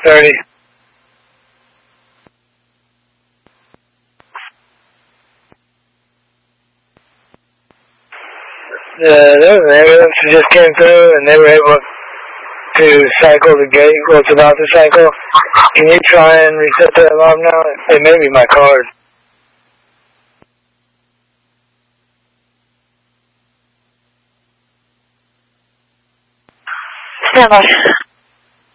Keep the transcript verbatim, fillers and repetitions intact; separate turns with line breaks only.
thirty. Uh, there was an ambulance who just came through and they were able to cycle the gate, well, it's about to cycle. Can you try and reset the alarm now? It may be my card.
Stand by.